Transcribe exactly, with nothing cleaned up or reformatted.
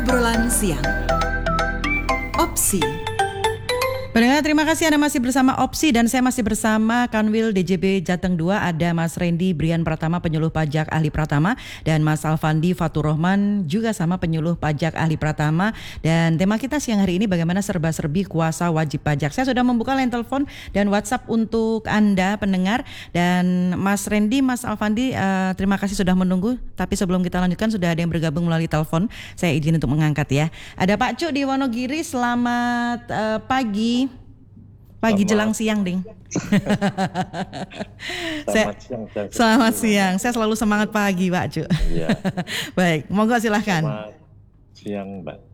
Obrolan siang. Opsi. Pendengar, terima kasih Anda masih bersama Opsi dan saya masih bersama Kanwil D J B Jateng dua. Ada Mas Randy Brian Pratama, penyuluh pajak ahli Pratama, dan Mas Alfandi Fatur Rahman juga sama penyuluh pajak ahli Pratama. Dan tema kita siang hari ini bagaimana serba-serbi kuasa wajib pajak. Saya sudah membuka line telepon dan WhatsApp untuk Anda pendengar. Dan Mas Randy, Mas Alfandi, uh, terima kasih sudah menunggu. Tapi sebelum kita lanjutkan sudah ada yang bergabung melalui telepon. Saya izin untuk mengangkat ya. Ada Pak Cuk di Wonogiri. Selamat uh, pagi. Pagi Selamat. Jelang siang, Ding. Selamat saya, siang. Saya selamat siang. Saya selalu semangat pagi, Pak Cuk. Iya. Baik, monggo silahkan. Selamat siang, Mbak.